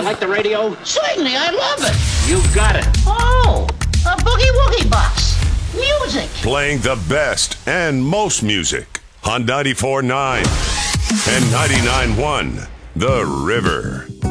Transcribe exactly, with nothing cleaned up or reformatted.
like the radio? Certainly, I love it. You got it. Oh, a boogie woogie box. Music. Playing the best and most music on ninety-four point nine and ninety-nine point one The River.